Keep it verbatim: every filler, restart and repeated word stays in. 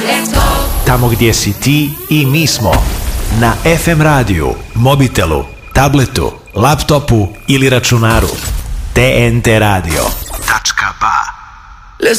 Tamo gdje si ti i mi smo. Na ef em radiju, mobitelu, tabletu, laptopu ili računaru. T N T radio.